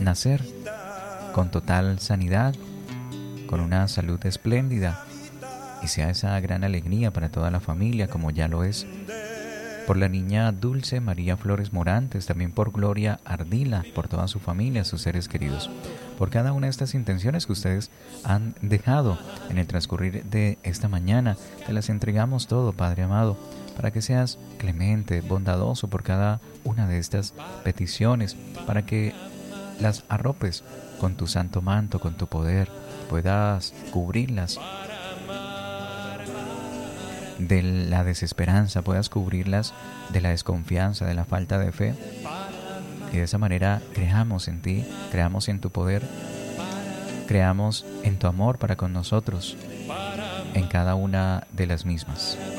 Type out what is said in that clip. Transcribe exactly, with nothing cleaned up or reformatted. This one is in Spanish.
nacer con total sanidad, con una salud espléndida, y sea esa gran alegría para toda la familia, como ya lo es. Por la niña Dulce María Flores Morantes, también por Gloria Ardila, por toda su familia, sus seres queridos. Por cada una de estas intenciones que ustedes han dejado en el transcurrir de esta mañana, te las entregamos todo, Padre amado, para que seas clemente, bondadoso por cada una de estas peticiones, para que las arropes con tu santo manto, con tu poder, puedas cubrirlas de la desesperanza, puedas cubrirlas de la desconfianza, de la falta de fe, y de esa manera creamos en ti, creamos en tu poder, creamos en tu amor para con nosotros, en cada una de las mismas.